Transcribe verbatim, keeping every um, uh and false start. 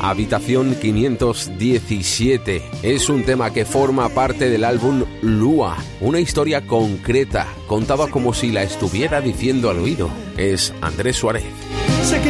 Habitación quinientos diecisiete. Es un tema que forma parte del álbum Lua, una historia concreta, contada como si la estuviera diciendo al oído. Es Andrés Suárez.